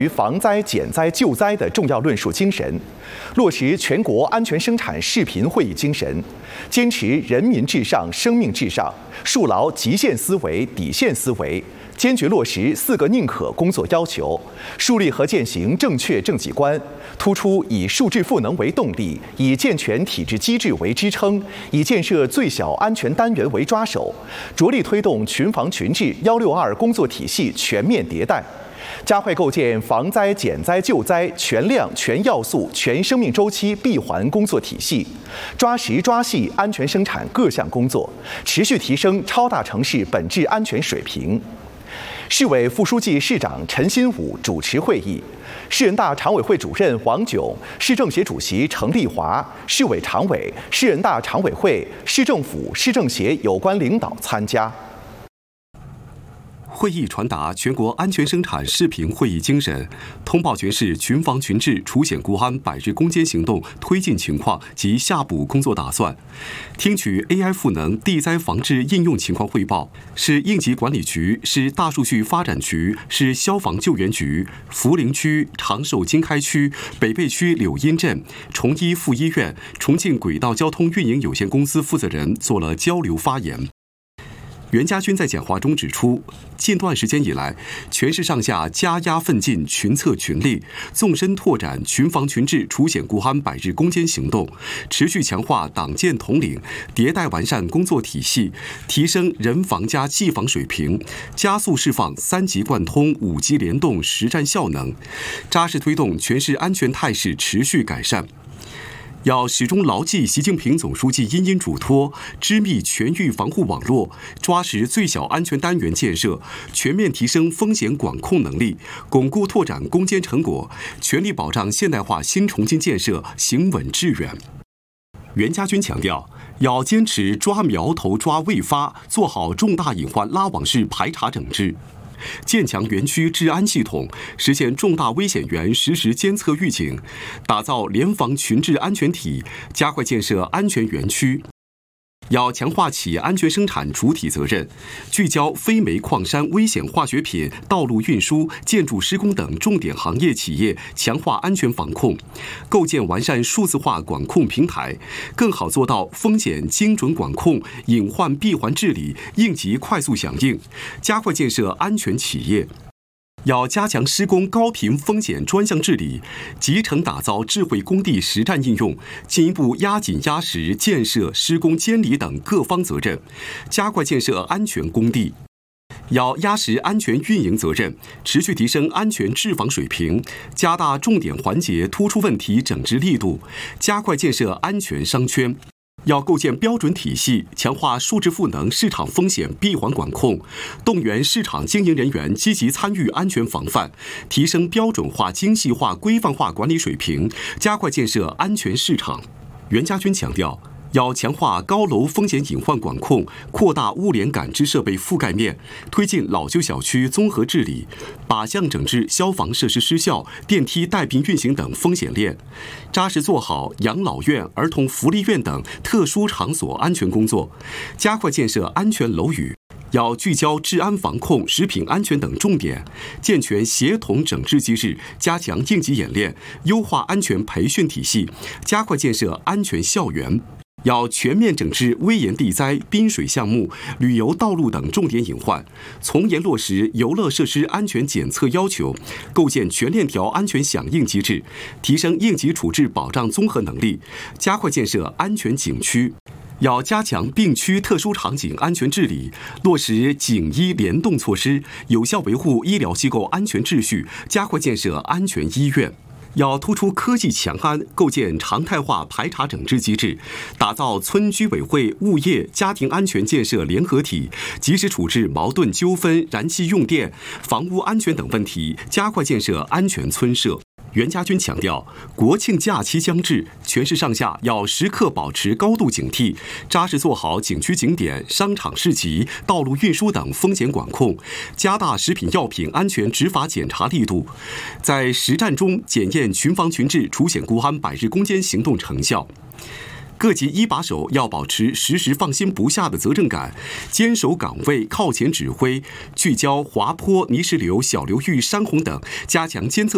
于防灾、减灾、救灾的重要论述精神，落实全国安全生产视频会议精神，坚持人民至上、生命至上，树牢极限思维、底线思维，坚决落实4个宁可工作要求，树立和践行正确政绩观，突出以数据赋能为动力，以健全体制机制为支撑，以建设最小安全单元为抓手，着力推动群防群治162工作体系全面迭代。加快构建防灾、减灾、救灾全量、全要素、全生命周期闭环工作体系，抓实抓细安全生产各项工作，持续提升超大城市本质安全水平。市委副书记、市长陈新武主持会议，市人大常委会主任王炯、市政协主席程丽华、市委常委、市人大常委会、市政府、市政协有关领导参加。 会议传达全国安全生产视频会议精神，通报全市群防群治除险固安100日攻坚行动推进情况及下步工作打算，听取 AI 赋能地灾防治应用情况汇报，市应急管理局、市大数据发展局、市消防救援局、涪陵区、长寿经开区、北碚区柳荫镇、崇一附医院、重庆轨道交通运营有限公司负责人做了交流发言。袁家军在讲话中指出，近段时间以来，全市上下加压奋进群策群力，纵深拓展群防群治除险固安100日攻坚行动，持续强化党建统领，迭代完善工作体系，提升人防加技防水平，加速释放3级贯通、5级联动实战效能，扎实推动全市安全态势持续改善。要始终牢记习近平总书记殷殷嘱托，织密全域防护网络，抓实最小安全单元建设，全面提升风险管控能力，巩固拓展攻坚成果，全力保障现代化新重庆建设行稳致远。袁家军强调，要坚持抓苗头、抓未发，做好重大隐患拉网式排查整治。建强园区治安系统，实现重大危险源实时监测预警，打造联防群治安全体，加快建设安全园区。要强化企业安全生产主体责任，聚焦非煤矿山、危险化学品、道路运输、建筑施工等重点行业企业，强化安全防控，构建完善数字化管控平台，更好做到风险精准管控、隐患闭环治理、应急快速响应，加快建设安全企业。要加强施工高频风险专项治理，集成打造智慧工地实战应用，进一步压紧压实建设、施工监理等各方责任，加快建设安全工地。要压实安全运营责任，持续提升安全治防水平，加大重点环节突出问题整治力度，加快建设安全商圈。要构建标准体系，强化数字赋能市场风险闭环管控，动员市场经营人员积极参与安全防范，提升标准化、精细化、规范化管理水平，加快建设安全市场。袁家军强调，要强化高楼风险隐患管控，扩大物联感知设备覆盖面，推进老旧小区综合治理，靶向整治消防设施失效、电梯带病运行等风险链，扎实做好养老院、儿童福利院等特殊场所安全工作，加快建设安全楼宇。要聚焦治安防控、食品安全等重点，健全协同整治机制，加强应急演练，优化安全培训体系，加快建设安全校园。要全面整治危严地灾、滨水项目、旅游道路等重点隐患，从严落实游乐设施安全检测要求，构建全链条安全响应机制，提升应急处置保障综合能力，加快建设安全景区。要加强病区特殊场景安全治理，落实警医联动措施，有效维护医疗机构安全秩序，加快建设安全医院。要突出科技强安，构建常态化排查整治机制，打造村居委会、物业、家庭安全建设联合体，及时处置矛盾纠纷、燃气用电、房屋安全等问题，加快建设安全村社。袁家军强调，国庆假期将至，全市上下要时刻保持高度警惕，扎实做好景区景点、商场市集、道路运输等风险管控，加大食品药品安全执法检查力度，在实战中检验群防群治除险固安100日攻坚行动成效。各级一把手要保持时时放心不下的责任感，坚守岗位，靠前指挥，聚焦滑坡、泥石流、小流域、山洪等，加强监测